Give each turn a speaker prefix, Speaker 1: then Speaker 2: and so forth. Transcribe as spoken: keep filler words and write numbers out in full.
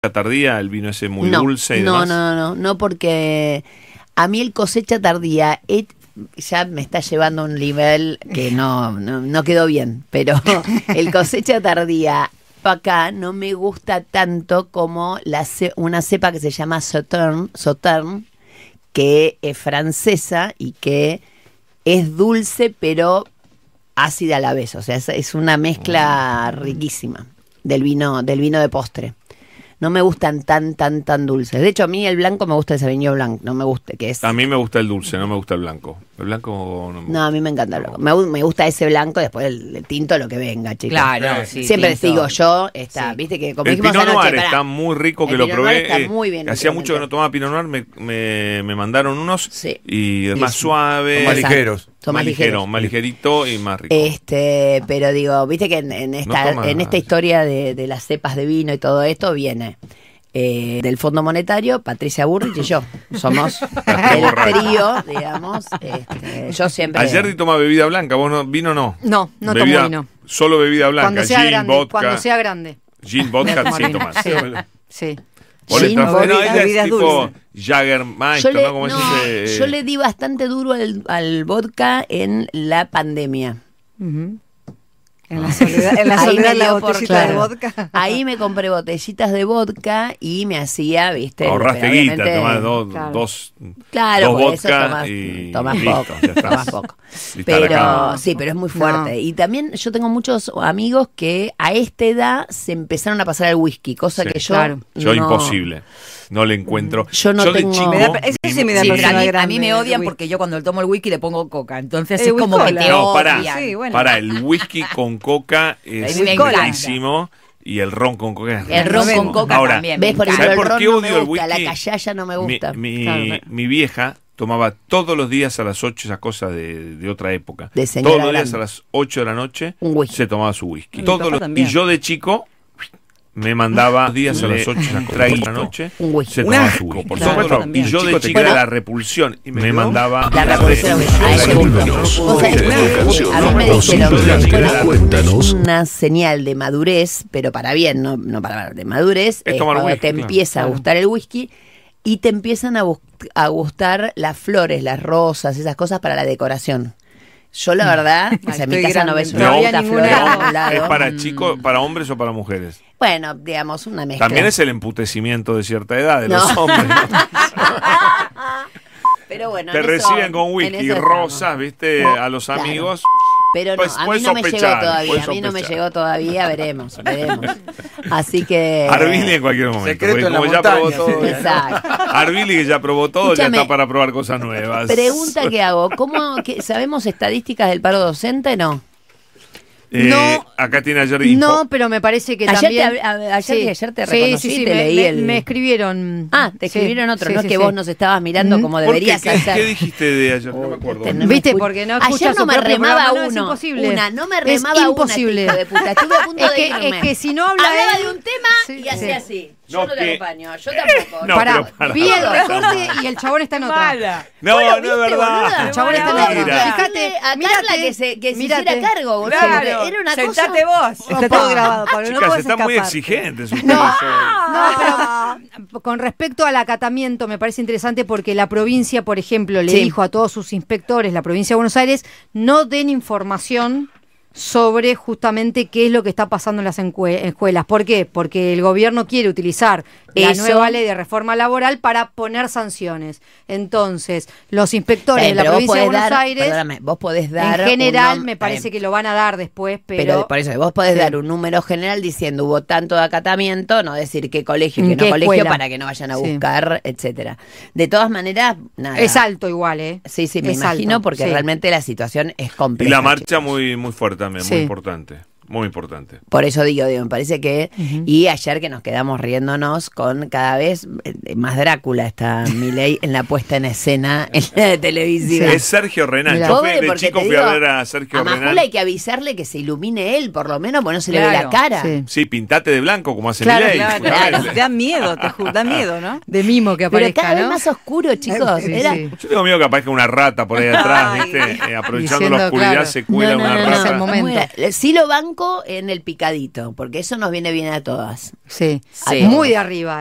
Speaker 1: tardía, el vino ese muy
Speaker 2: no,
Speaker 1: dulce y
Speaker 2: no,
Speaker 1: demás.
Speaker 2: No, no, no, no, porque a mí el cosecha tardía it, ya me está llevando a un nivel que no, no, no quedó bien, pero el cosecha tardía para acá no me gusta tanto como la ce- una cepa que se llama Sauterne, Sauterne, que es francesa y que es dulce pero ácida a la vez, o sea, es, es una mezcla riquísima del vino, del vino de postre. No me gustan tan, tan, tan dulces. De hecho, a mí el blanco me gusta el Sauvignon Blanc, no me gusta, que es...
Speaker 1: A mí me gusta el dulce, no me gusta el blanco. El blanco no me gusta.
Speaker 2: No, a mí me encanta el blanco. Me, gu- me gusta ese blanco, después el, el tinto, lo que venga, chicos.
Speaker 3: Claro, sí,
Speaker 2: Siempre les
Speaker 3: tinto.
Speaker 2: digo yo, está,
Speaker 3: Sí.
Speaker 2: viste que como
Speaker 1: El
Speaker 2: dijimos
Speaker 1: Pinot
Speaker 2: anoche,
Speaker 1: Noir
Speaker 2: pará,
Speaker 1: está muy rico, que
Speaker 2: el
Speaker 1: lo
Speaker 2: Pinot Noir
Speaker 1: probé.
Speaker 2: está muy bien
Speaker 1: eh, Hacía
Speaker 2: últimamente.
Speaker 1: mucho que no tomaba Pinot Noir, me, me, me mandaron unos
Speaker 2: Sí.
Speaker 1: y es más
Speaker 2: Sí.
Speaker 1: suave.
Speaker 4: Son más
Speaker 2: Exacto.
Speaker 4: ligeros.
Speaker 2: Son
Speaker 1: más
Speaker 2: más
Speaker 1: ligero,
Speaker 2: ligeros.
Speaker 1: más ligerito y más rico.
Speaker 2: Este, pero digo, viste que en, en esta,
Speaker 1: No toma-
Speaker 2: en esta historia de, de las cepas de vino y todo esto viene eh, del Fondo Monetario, Patricia Burrich y yo. Somos el trío, digamos. Este, yo siempre.
Speaker 1: Ayer tomaba bebida blanca, vos no, vino no.
Speaker 5: No, no
Speaker 1: Bebida-
Speaker 5: tomo vino.
Speaker 1: Solo bebida blanca,
Speaker 5: Cuando sea
Speaker 1: gin,
Speaker 5: grande,
Speaker 1: vodka.
Speaker 5: cuando sea grande.
Speaker 1: Gin, vodka,
Speaker 5: Tomar
Speaker 1: sí,
Speaker 5: vino.
Speaker 1: tomás.
Speaker 5: Sí, sí.
Speaker 1: Vos le
Speaker 2: Gin,
Speaker 1: estás-
Speaker 2: vodka,
Speaker 1: no, ella es
Speaker 3: bebidas
Speaker 1: tipo
Speaker 3: dulces.
Speaker 1: Jagermeister,
Speaker 2: yo le,
Speaker 1: ¿no? ¿Cómo es
Speaker 2: no,
Speaker 1: ese?
Speaker 2: yo le di bastante duro al, al vodka en la pandemia.
Speaker 5: Ujú.
Speaker 3: En la soledad, en la,
Speaker 2: Ahí
Speaker 3: soledad
Speaker 2: me
Speaker 3: la
Speaker 2: dio por
Speaker 3: botellita de
Speaker 2: claro.
Speaker 3: vodka.
Speaker 2: Ahí me compré botellitas de vodka y me hacía, viste.
Speaker 1: Ahorraste
Speaker 2: pero
Speaker 1: guita,
Speaker 2: obviamente-
Speaker 1: tomás dos,
Speaker 5: claro.
Speaker 1: dos,
Speaker 2: Claro,
Speaker 1: dos
Speaker 2: por eso
Speaker 1: vodka
Speaker 2: tomás,
Speaker 1: y
Speaker 2: tomás
Speaker 1: listo,
Speaker 2: poco,
Speaker 1: ya está.
Speaker 2: tomás poco.
Speaker 1: Lista a la
Speaker 2: Pero
Speaker 1: cama.
Speaker 2: sí, pero es muy fuerte.
Speaker 5: No.
Speaker 2: Y también yo tengo muchos amigos que a esta edad se empezaron a pasar al whisky, cosa
Speaker 1: Sí.
Speaker 2: que yo
Speaker 5: Claro.
Speaker 1: Yo
Speaker 2: no-
Speaker 1: imposible. No le encuentro.
Speaker 2: Yo no
Speaker 1: de
Speaker 2: tengo-
Speaker 1: chico,
Speaker 3: Me da- eso sí me da
Speaker 1: mi-
Speaker 3: persona
Speaker 1: mi-
Speaker 3: grande.
Speaker 6: a mí, a
Speaker 3: grande,
Speaker 6: mí me
Speaker 3: el
Speaker 6: odian
Speaker 3: whisky.
Speaker 6: porque yo cuando tomo el whisky le pongo coca. Entonces
Speaker 3: El
Speaker 6: es como que
Speaker 3: whisky.
Speaker 6: te
Speaker 1: No, pará.
Speaker 6: odian.
Speaker 3: Sí, bueno.
Speaker 1: Para, el whisky con coca es
Speaker 6: A mí me encanta.
Speaker 1: buenísimo y el ron con coca es
Speaker 6: El ron
Speaker 1: riquísimo.
Speaker 6: con coca
Speaker 1: Ahora,
Speaker 6: también. me
Speaker 2: ¿Ves? Por
Speaker 6: encanta.
Speaker 2: ejemplo,
Speaker 1: ¿sabes
Speaker 2: el
Speaker 1: por
Speaker 2: ron
Speaker 1: qué
Speaker 2: no
Speaker 1: odio
Speaker 2: me
Speaker 1: el
Speaker 2: gusta, la
Speaker 1: whisky?
Speaker 2: callaya no me
Speaker 1: Mi,
Speaker 2: gusta.
Speaker 1: mi,
Speaker 5: Claro.
Speaker 1: mi vieja tomaba todos los días a las ocho, esas cosas de, de otra época.
Speaker 2: De señora
Speaker 1: todos los días
Speaker 2: grande.
Speaker 1: a las ocho de la noche
Speaker 2: Un whisky.
Speaker 1: se tomaba su whisky.
Speaker 3: Mi
Speaker 1: Todos
Speaker 3: papá
Speaker 1: los-
Speaker 3: también.
Speaker 1: y yo de chico me mandaba los días a las ocho de la noche
Speaker 2: Un whisky.
Speaker 1: se
Speaker 3: Un
Speaker 1: tomaba
Speaker 3: asco,
Speaker 1: su whisky.
Speaker 3: por
Speaker 1: Todos
Speaker 3: supuesto,
Speaker 1: los- y
Speaker 3: también.
Speaker 1: yo de
Speaker 4: Chico,
Speaker 1: chico
Speaker 2: bueno.
Speaker 1: era la repulsión y me mandaba
Speaker 2: La revolución a ese punto.
Speaker 4: Algunos.
Speaker 2: Vos sabés que
Speaker 4: Canción.
Speaker 2: a mí me
Speaker 4: Los
Speaker 2: dijeron
Speaker 4: síntomas
Speaker 2: que
Speaker 4: que
Speaker 2: una,
Speaker 4: cuéntanos.
Speaker 2: una señal de madurez, pero para bien, no, no para mal, de madurez,
Speaker 1: Es
Speaker 2: es
Speaker 1: tomar
Speaker 2: cuando
Speaker 1: whisky,
Speaker 2: te
Speaker 1: claro.
Speaker 2: empieza a gustar el whisky y te empiezan a, bus- a gustar las flores, las rosas, esas cosas para la decoración. Yo la verdad, o sea, en mi
Speaker 3: estoy
Speaker 2: casa no
Speaker 3: grande,
Speaker 2: ves
Speaker 3: no
Speaker 2: una
Speaker 5: había
Speaker 2: puta
Speaker 5: ninguna.
Speaker 2: flor a
Speaker 5: No,
Speaker 2: ningún lado.
Speaker 1: ¿Es para chicos, para hombres o para mujeres?
Speaker 2: Bueno, digamos, una mezcla.
Speaker 1: También es el emputecimiento de cierta edad de
Speaker 2: No.
Speaker 1: los hombres. ¿no?
Speaker 2: Pero bueno,
Speaker 1: Te
Speaker 2: en eso-
Speaker 1: reciben con
Speaker 2: en
Speaker 1: whisky,
Speaker 2: eso estamos.
Speaker 1: rosas, viste, a los
Speaker 2: Claro.
Speaker 1: amigos.
Speaker 2: Pero no,
Speaker 1: Pues,
Speaker 2: a mí
Speaker 1: puedes
Speaker 2: no me llegó
Speaker 1: sospechar,
Speaker 2: todavía,
Speaker 1: puedes
Speaker 2: a mí no me
Speaker 1: sospechar.
Speaker 2: llegó todavía, veremos, veremos. Así que...
Speaker 1: Arvili en cualquier momento.
Speaker 4: Secreto
Speaker 1: porque
Speaker 4: en la
Speaker 1: como ya
Speaker 4: montaña,
Speaker 1: probó todo.
Speaker 4: sí.
Speaker 2: Exacto.
Speaker 1: Arvili que ya probó todo,
Speaker 2: Escúchame,
Speaker 1: ya está para probar cosas nuevas.
Speaker 2: Pregunta que hago, ¿cómo que, sabemos estadísticas del paro docente? No.
Speaker 1: Eh,
Speaker 5: No.
Speaker 1: acá tiene ayer info.
Speaker 5: No, pero me parece que
Speaker 2: Ayer
Speaker 5: también...
Speaker 2: te, a- ayer,
Speaker 5: Sí.
Speaker 2: ayer te
Speaker 5: Sí,
Speaker 2: reconocí,
Speaker 5: sí, sí,
Speaker 2: te
Speaker 5: me,
Speaker 2: leí
Speaker 5: me-
Speaker 2: el...
Speaker 5: me escribieron.
Speaker 2: Ah, te
Speaker 5: Sí,
Speaker 2: escribieron otro,
Speaker 5: sí,
Speaker 2: no
Speaker 5: sí,
Speaker 2: que
Speaker 5: sí.
Speaker 2: vos nos estabas mirando
Speaker 5: Mm.
Speaker 2: como
Speaker 1: ¿Por qué?
Speaker 2: deberías
Speaker 1: ¿Qué,
Speaker 2: hacer.
Speaker 1: ¿Qué dijiste de ayer? No me acuerdo.
Speaker 2: Este, no me
Speaker 5: ¿Viste?
Speaker 2: escu-
Speaker 5: Porque no
Speaker 2: Ayer
Speaker 5: escucha
Speaker 2: no
Speaker 5: su
Speaker 2: me
Speaker 5: propio
Speaker 2: remaba
Speaker 5: programa, no, es
Speaker 2: uno.
Speaker 5: imposible.
Speaker 2: Una, no me
Speaker 5: Es
Speaker 2: remaba
Speaker 5: imposible.
Speaker 2: una, este hijo de puta. Estuve a punto
Speaker 5: Es
Speaker 2: de
Speaker 5: que,
Speaker 2: irme.
Speaker 5: es que si no habla
Speaker 2: Hablaba
Speaker 5: él-
Speaker 2: de un tema
Speaker 5: Sí,
Speaker 2: y hacía
Speaker 5: sí.
Speaker 2: así. Yo
Speaker 1: No,
Speaker 2: no, te
Speaker 1: que-
Speaker 2: acompaño, yo tampoco.
Speaker 1: No,
Speaker 5: Pará,
Speaker 1: pero para,
Speaker 5: vi el
Speaker 1: para,
Speaker 5: recorte y el chabón está en otra.
Speaker 1: No,
Speaker 2: ¿Vos lo
Speaker 1: no es
Speaker 2: viste,
Speaker 1: verdad.
Speaker 2: boluda?
Speaker 5: El chabón está en
Speaker 1: Mentira.
Speaker 5: otra. Fíjate,
Speaker 2: Fíjate, a Carla
Speaker 5: mírate,
Speaker 2: que se, que se
Speaker 5: mírate.
Speaker 2: hiciera cargo, boludo.
Speaker 6: Claro,
Speaker 2: Era una
Speaker 6: sentate
Speaker 2: cosa...
Speaker 6: vos.
Speaker 3: Está todo grabado, Pablo. No
Speaker 1: Chicas,
Speaker 3: puedes
Speaker 1: están muy
Speaker 3: escaparte.
Speaker 1: exigentes ustedes.
Speaker 5: No,
Speaker 1: hoy.
Speaker 5: no, pero con respecto al acatamiento me parece interesante porque la provincia, por ejemplo, le
Speaker 2: Sí.
Speaker 5: dijo a todos sus inspectores, la provincia de Buenos Aires, no den información sobre justamente qué es lo que está pasando en las encue- escuelas. ¿Por qué? Porque el gobierno quiere utilizar la
Speaker 2: Eso.
Speaker 5: nueva ley de reforma laboral para poner sanciones. Entonces, los inspectores
Speaker 2: Eh,
Speaker 5: de la
Speaker 2: pero vos
Speaker 5: provincia de
Speaker 2: podés
Speaker 5: Buenos
Speaker 2: dar,
Speaker 5: Aires,
Speaker 2: perdóname, vos podés dar
Speaker 5: en general,
Speaker 2: un nom-
Speaker 5: me
Speaker 2: está
Speaker 5: parece
Speaker 2: bien.
Speaker 5: que lo van a dar después, pero...
Speaker 2: Pero por eso, vos podés
Speaker 5: Sí.
Speaker 2: dar un número general diciendo hubo tanto de acatamiento, no decir qué colegio y qué
Speaker 5: ¿En
Speaker 2: no
Speaker 5: qué
Speaker 2: colegio
Speaker 5: escuela?
Speaker 2: para que no vayan a
Speaker 5: Sí.
Speaker 2: buscar, etcétera. De todas maneras, nada.
Speaker 5: Es alto igual, ¿eh?
Speaker 2: Sí, sí, me
Speaker 5: Es
Speaker 2: imagino
Speaker 5: alto,
Speaker 2: porque
Speaker 5: sí.
Speaker 2: realmente la situación es
Speaker 1: Y
Speaker 2: compleja.
Speaker 1: la marcha
Speaker 2: chicos.
Speaker 1: muy, muy fuerte también,
Speaker 5: Sí.
Speaker 1: muy importante. Muy importante.
Speaker 2: Por eso digo, digo, me parece que... Y ayer que nos quedamos riéndonos con cada vez eh, más Drácula está Milei en la puesta en escena en la televisiva.
Speaker 1: Es Sergio Renán.
Speaker 5: Mira.
Speaker 1: Yo fui,
Speaker 2: Pobre,
Speaker 1: de
Speaker 2: porque
Speaker 1: chico
Speaker 2: te
Speaker 1: fui a
Speaker 2: digo,
Speaker 1: ver a Sergio
Speaker 2: a
Speaker 1: Renán.
Speaker 2: Majula hay que avisarle que se ilumine él, por lo menos, porque no se le ve la
Speaker 6: Claro,
Speaker 2: cara.
Speaker 5: sí.
Speaker 1: Sí, pintate de blanco como hace
Speaker 5: Claro,
Speaker 1: Milei.
Speaker 3: Claro,
Speaker 1: justamente.
Speaker 3: da miedo, te juro, da miedo, ¿no?
Speaker 5: De mimo que
Speaker 2: Pero
Speaker 5: aparezca,
Speaker 2: cada vez
Speaker 5: ¿no?
Speaker 2: más oscuro, chicos.
Speaker 5: Sí,
Speaker 2: Era...
Speaker 5: sí.
Speaker 1: Yo tengo miedo que aparezca una rata por ahí atrás,
Speaker 3: Ay.
Speaker 1: ¿viste? Eh, aprovechando
Speaker 5: Diciendo,
Speaker 1: la oscuridad
Speaker 5: claro.
Speaker 1: se cuela
Speaker 5: No, no,
Speaker 1: una
Speaker 5: no, no,
Speaker 1: rata.
Speaker 5: es el momento.
Speaker 2: Muy gra- Sí lo banco poco en el picadito, porque eso nos viene bien a todas.
Speaker 5: Sí,
Speaker 6: Sí.
Speaker 5: muy de arriba.